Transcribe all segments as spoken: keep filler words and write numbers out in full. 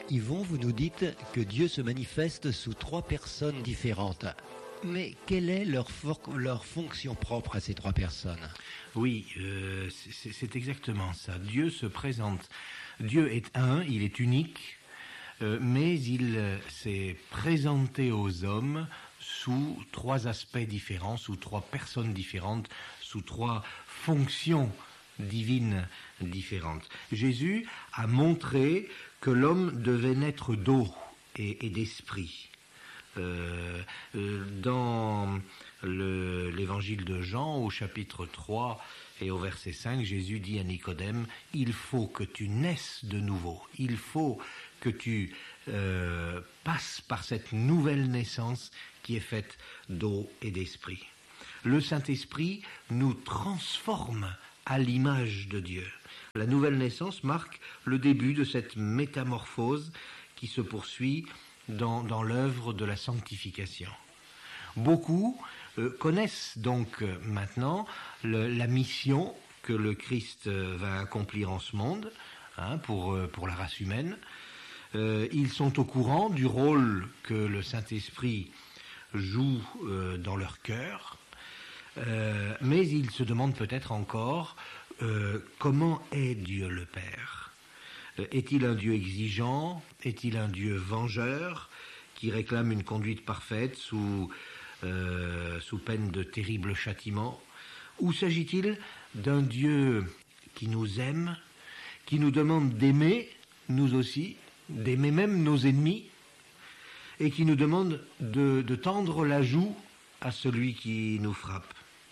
Yvon, vous nous dites que Dieu se manifeste sous trois personnes différentes. Mais quelle est leur, for- leur fonction propre à ces trois personnes ? Oui, euh, c'est, c'est exactement ça. Dieu se présente. Dieu est un, il est unique, euh, mais il euh, s'est présenté aux hommes sous trois aspects différents, sous trois personnes différentes, sous trois fonctions divines différentes. Jésus a montré que l'homme devait naître d'eau et, et d'esprit. Euh, euh, dans le, l'évangile de Jean, au chapitre trois et au verset cinq, Jésus dit à Nicodème, « Il faut que tu naisses de nouveau, il faut que tu euh, passes par cette nouvelle naissance qui est faite d'eau et d'esprit. » Le Saint-Esprit nous transforme à l'image de Dieu. La nouvelle naissance marque le début de cette métamorphose qui se poursuit dans, dans l'œuvre de la sanctification. Beaucoup euh, connaissent donc euh, maintenant le, la mission que le Christ euh, va accomplir en ce monde, hein, pour, euh, pour la race humaine. Euh, ils sont au courant du rôle que le Saint-Esprit joue euh, dans leur cœur, euh, mais ils se demandent peut-être encore euh, comment est Dieu le Père. Est-il un Dieu exigeant? Est-il un Dieu vengeur qui réclame une conduite parfaite sous, euh, sous peine de terribles châtiments? Ou s'agit-il d'un Dieu qui nous aime, qui nous demande d'aimer, nous aussi, d'aimer même nos ennemis, et qui nous demande de, de tendre la joue à celui qui nous frappe?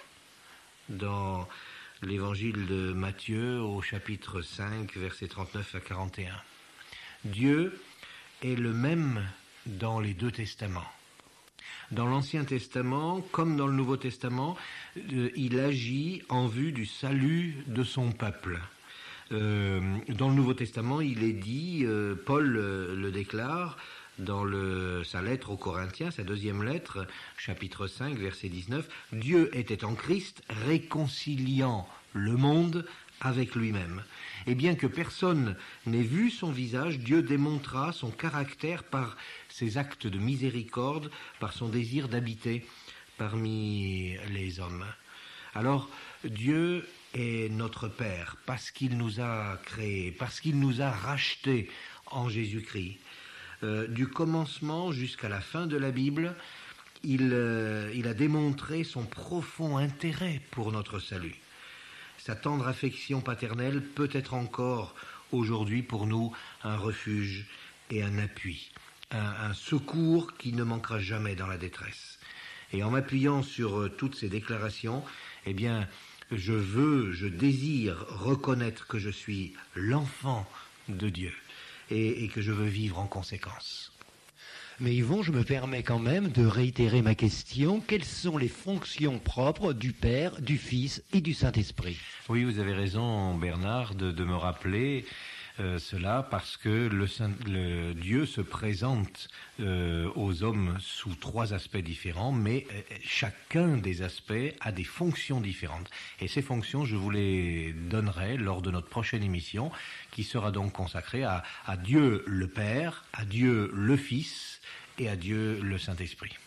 Dans l'évangile de Matthieu, au chapitre cinq, versets trente-neuf à quarante et un. Dieu est le même dans les deux testaments. Dans l'Ancien Testament, comme dans le Nouveau Testament, euh, il agit en vue du salut de son peuple. Euh, dans le Nouveau Testament, il est dit, euh, Paul euh, le déclare, dans le, sa lettre aux Corinthiens, sa deuxième lettre, chapitre cinq, verset dix-neuf, « Dieu était en Christ, réconciliant le monde avec lui-même. Et bien que personne n'ait vu son visage, Dieu démontra son caractère par ses actes de miséricorde, par son désir d'habiter parmi les hommes. » Alors, Dieu est notre Père, parce qu'il nous a créés, parce qu'il nous a rachetés en Jésus-Christ. Euh, du commencement jusqu'à la fin de la Bible, il, euh, il a démontré son profond intérêt pour notre salut. Sa tendre affection paternelle peut être encore aujourd'hui pour nous un refuge et un appui, un, un secours qui ne manquera jamais dans la détresse. Et en m'appuyant sur euh, toutes ces déclarations, eh bien, je veux, je désire reconnaître que je suis l'enfant de Dieu. Et, et que je veux vivre en conséquence. Mais Yvon, je me permets quand même de réitérer ma question. Quelles sont les fonctions propres du Père, du Fils et du Saint-Esprit ? Oui, vous avez raison, Bernard, de, de me rappeler euh, cela, parce que le, Saint, le Dieu se présente euh, aux hommes sous trois aspects différents, mais euh, chacun des aspects a des fonctions différentes. Et ces fonctions, je vous les donnerai lors de notre prochaine émission, qui sera donc consacrée à, à Dieu le Père, à Dieu le Fils et à Dieu le Saint-Esprit.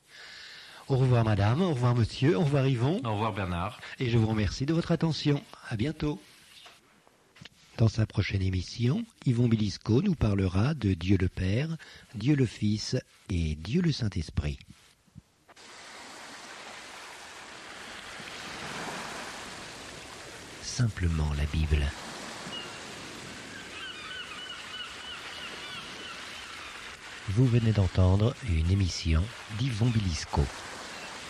Au revoir madame, au revoir monsieur, au revoir Yvon. Au revoir Bernard. Et je vous remercie de votre attention. À bientôt. Dans sa prochaine émission, Yvon Bilisco nous parlera de Dieu le Père, Dieu le Fils et Dieu le Saint-Esprit. Simplement la Bible. Vous venez d'entendre une émission d'Yvon Bilisco.